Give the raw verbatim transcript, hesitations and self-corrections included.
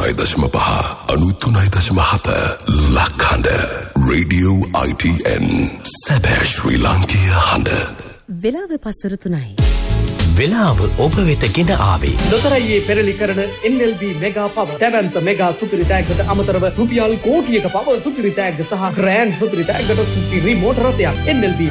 අනුතුනයි දශම පහ අනුතුනයි දශම හත ලක්හඬ රේඩියෝ I T N සැබෑ ශ්‍රී ලාංකීය හඬ. වෙලාව පසර තුනයි. වෙලාව ඔබ වෙත ගෙන ආවේ ලොතරැයියේ පෙරලි කරන N L B මෙගා පව දැවැන්ත මෙගා සුපිරි තෑග්ගට අමතරව රුපියල් කෝටියක පව සුපිරි තෑග්ග සහ ග්‍රෑන්ඩ් සුපිරි තෑග්ගට සුපිරි මෝටර රථයක් N L B